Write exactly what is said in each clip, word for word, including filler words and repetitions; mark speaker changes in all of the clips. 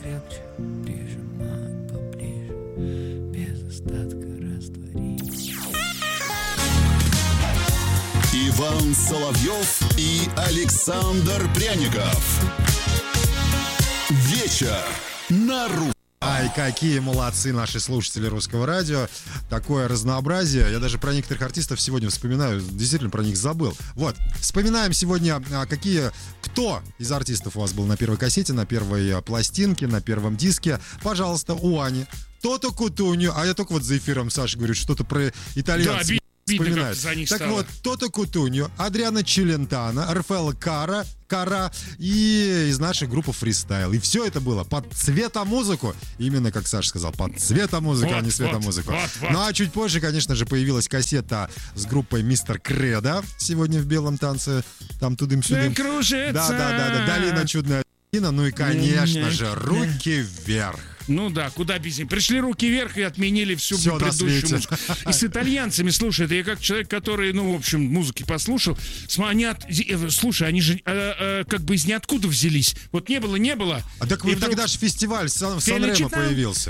Speaker 1: крепче, прижимать поближе, без остатка растворить.
Speaker 2: Иван Соловьев и Александр Пряников. Вечер на русском.
Speaker 3: Ай, какие молодцы наши слушатели русского радио. Такое разнообразие. Я даже про некоторых артистов сегодня вспоминаю. Действительно про них забыл. Вот, вспоминаем сегодня, какие, кто из артистов у вас был на первой кассете, на первой пластинке, на первом диске. Пожалуйста, у Ани. То-то Кутунью. А я только вот за эфиром Саша говорю, что-то про итальянцев. Да,
Speaker 4: Видно,
Speaker 3: так
Speaker 4: стало.
Speaker 3: вот, Тото Кутунью, Адриано Челентано, Рафаэлло Кара, Кара и из нашей группы Фристайл. И все это было под цветомузыку. Именно, как Саша сказал, под цветомузыку, вот, а не светомузыку. Вот, вот, вот. Ну а чуть позже, конечно же, появилась кассета с группой Мистер Кредо. Сегодня в белом танце. Там тудым-сюдым.
Speaker 4: Кружится.
Speaker 3: Да, да, да, да. Долина чудная. Ну и, конечно же, руки вверх.
Speaker 4: Ну да, куда без них. Пришли руки вверх и отменили всю
Speaker 3: Все
Speaker 4: предыдущую музыку. И с итальянцами, слушай, это я как человек, который, ну, в общем, музыки послушал. Они от... Слушай, они же э, э, как бы из ниоткуда взялись. Вот не было, не было.
Speaker 3: А так вот
Speaker 4: вдруг...
Speaker 3: тогда же фестиваль в Сан-Ремо появился.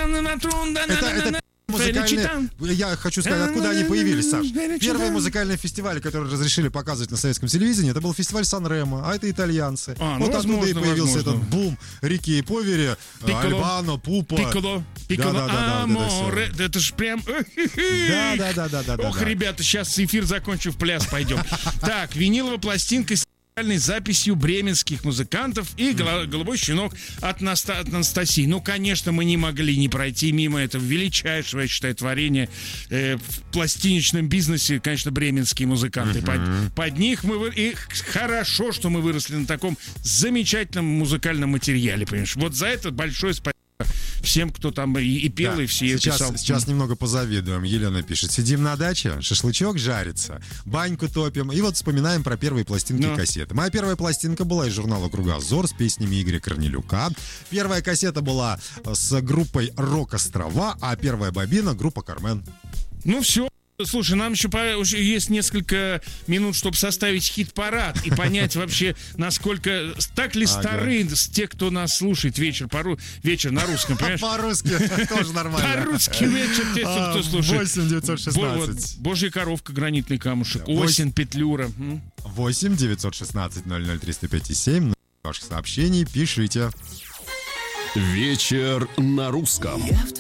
Speaker 3: Это, это... Музыкальные... Я хочу сказать, откуда они появились, Саш. Первые музыкальные фестивали, которые разрешили показывать на советском телевидении, это был фестиваль Сан-Ремо, а это итальянцы. А, ну, вот возможно, оттуда и появился возможно. Этот бум. Рики и Повери, Альбано, Пупа.
Speaker 4: Пикколо, Пикколо, Аморе. Это ж прям...
Speaker 3: Да, да, да, да, да.
Speaker 4: Ох, ребята, сейчас эфир закончу, в пляс пойдем. Так, виниловая пластинка с записью бременских музыкантов и «Голубой щенок» от, Наста- от Анастасии. Ну, конечно, мы не могли не пройти мимо этого величайшего, я считаю, творения э, в пластинечном бизнесе, конечно, бременские музыканты. Uh-huh. Под, под них мы... Вы... И хорошо, что мы выросли на таком замечательном музыкальном материале, понимаешь? Вот за это большое спасибо всем, кто там и, и пел, да, и все
Speaker 3: сейчас,
Speaker 4: писал.
Speaker 3: Сейчас немного позавидуем. Елена пишет: сидим на даче, шашлычок жарится, баньку топим, и вот вспоминаем про первые пластинки Но. кассеты. Моя первая пластинка была из журнала «Кругозор» с песнями Игоря Корнелюка. Первая кассета была с группой «Рок-острова», а первая бобина — группа «Кармен».
Speaker 4: Ну все. Слушай, нам еще уже есть несколько минут, чтобы составить хит-парад и понять вообще, насколько... Так ли стары ага. те, кто нас слушает вечер, по, вечер на русском, понимаешь?
Speaker 3: По-русски тоже нормально.
Speaker 4: По-русски вечер те, кто слушает.
Speaker 3: восемь девятьсот шестнадцать.
Speaker 4: Божья коровка, гранитный камушек, осень, петлюра.
Speaker 3: восемь девятьсот шестнадцать ноль ноль триста пять семь. Ваших сообщений пишите.
Speaker 2: Вечер на русском.